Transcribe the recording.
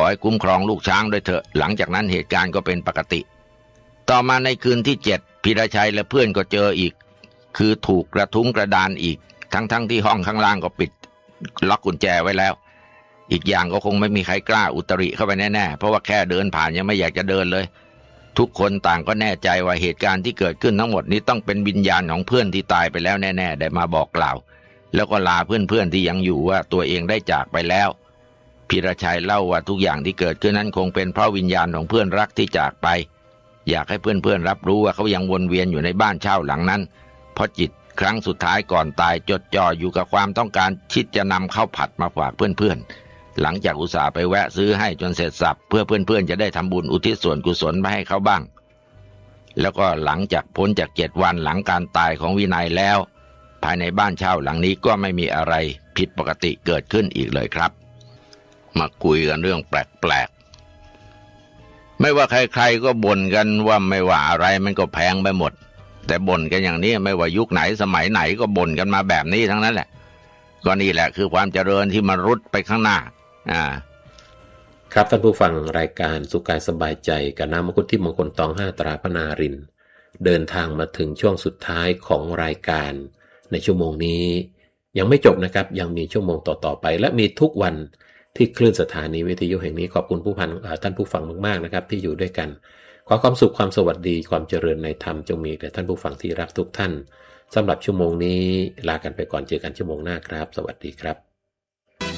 ให้คุ้มครองลูกช้างด้วยเถอะหลังจากนั้นเหตุการณ์ก็เป็นปกติต่อมาในคืนที่7พีรชัยและเพื่อนก็เจออีกคือถูกกระทุ้งกระดานอีกทั้งที่ห้องข้างล่างก็ปิดล็อกกุญแจไว้แล้วอีกอย่างก็คงไม่มีใครกล้าอุตริเข้าไปแน่ๆเพราะว่าแค่เดินผ่านยังไม่อยากจะเดินเลยทุกคนต่างก็แน่ใจว่าเหตุการณ์ที่เกิดขึ้นทั้งหมดนี้ต้องเป็นวิญญาณของเพื่อนที่ตายไปแล้วแน่ๆได้มาบอกกล่าวแล้วก็ลาเพื่อนๆที่ยังอยู่ว่าตัวเองได้จากไปแล้วพีรชัยเล่าว่าทุกอย่างที่เกิดขึ้นนั้นคงเป็นเพราะวิญญาณของเพื่อนรักที่จากไปอยากให้เพื่อนๆรับรู้ว่าเขายังวนเวียนอยู่ในบ้านเช่าหลังนั้นเพราะจิตครั้งสุดท้ายก่อนตายจดจ่ออยู่กับความต้องการคิดจะนำข้าวผัดมาฝากเพื่อนๆหลังจากอุตส่าห์ไปแวะซื้อให้จนเสร็จสับเพื่อเพื่อนๆจะได้ทำบุญอุทิศส่วนกุศลไปให้เขาบ้างแล้วก็หลังจากพ้นจาก7 วันหลังการตายของวินัยแล้วภายในบ้านเช่าหลังนี้ก็ไม่มีอะไรผิดปกติเกิดขึ้นอีกเลยครับมาคุยกันเรื่องแปลกๆไม่ว่าใครๆก็บ่นกันว่าไม่ว่าอะไรมันก็แพงไปหมดแต่บ่นกันอย่างนี้ไม่ว่ายุคไหนสมัยไหนก็บ่นกันมาแบบนี้ทั้งนั้นแหละก็นี่แหละคือความเจริญที่มันรุดไปข้างหน้าครับท่านผู้ฟังรายการสุขกายสบายใจกับน้ำมังคุดที่มงคลตอง5ตราพนารินเดินทางมาถึงช่วงสุดท้ายของรายการในชั่วโมงนี้ยังไม่จบนะครับยังมีชั่วโมงต่อๆไปและมีทุกวันที่คลื่นสถานีวิทยุแห่งนี้ขอบคุณท่านผู้ฟังมากๆนะครับที่อยู่ด้วยกันขอความสุขความสวัสดีความเจริญในธรรมจงมีแด่ท่านผู้ฟังที่รักทุกท่านสำหรับชั่วโมงนี้ลากันไปก่อนเจอกันชั่วโมงหน้าครับสวัสดีครับ